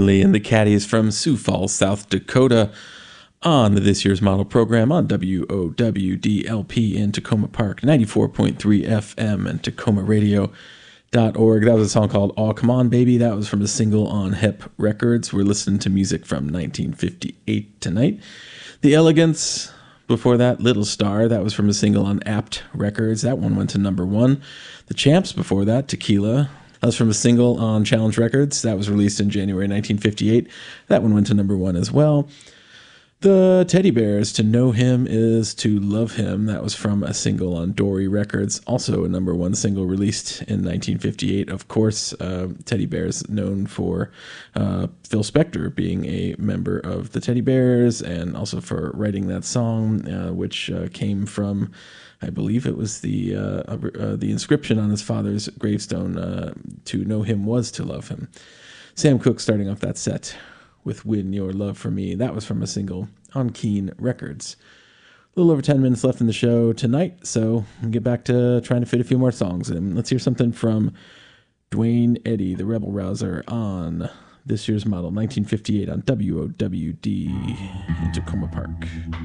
Marley and the Caddies from Sioux Falls, South Dakota, on this year's model program on WOWDLP in Tacoma Park, 94.3 FM and TacomaRadio.org. That was a song called "Aw Come On Baby." That was from a single on Hep Records. We're listening to music from 1958 tonight. The Elegance, before that, Little Star. That was from a single on Apt Records. That one went to number one. The Champs, before that, Tequila. That was from a single on Challenge Records. That was released in January 1958. That one went to number one as well. The Teddy Bears, To Know Him Is to Love Him. That was from a single on Dory Records, also a number one single released in 1958. Of course, Teddy Bears, known for Phil Spector being a member of the Teddy Bears and also for writing that song, which came from, I believe it was the inscription on his father's gravestone, to know him was to love him. Sam Cooke starting off that set with Win Your Love For Me. That was from a single on Keen Records. A little over 10 minutes left in the show tonight, so we'll get back to trying to fit a few more songs in. Let's hear something from Dwayne Eddy, the Rebel Rouser, on this year's model, 1958 on WOWD in Tacoma Park.